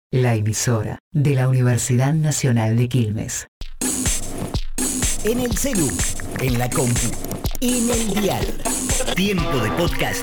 la emisora de la Universidad Nacional de Quilmes. En el celu, en la compu, en el dial. Tiempo de podcast